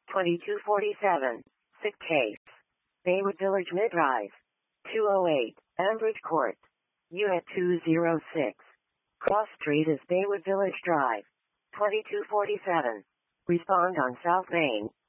2247. Sick case. Baywood Village Midrise. 208. Ambridge Court. Unit 206. Cross Street is Baywood Village Drive. 2247. Respond on South Main.